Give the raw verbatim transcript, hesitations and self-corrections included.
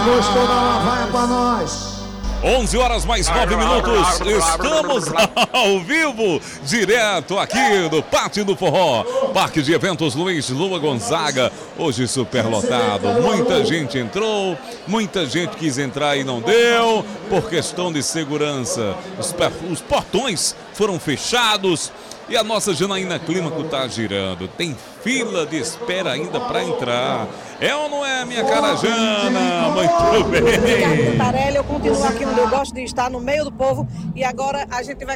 gostou da Lavaia pra nós? onze horas mais nove minutos, estamos ao vivo, direto aqui do Pátio do Forró, Parque de Eventos Luiz Lua Gonzaga, hoje superlotado, muita gente entrou, muita gente quis entrar e não deu, por questão de segurança, os, os portões foram fechados e a nossa Janaína Clímaco está girando, tem fila de espera ainda para entrar. É ou não é, minha cara Jana? Muito bem. Ricardo Cantarelli, eu continuo aqui onde eu gosto de estar, no meio do povo, e agora a gente vai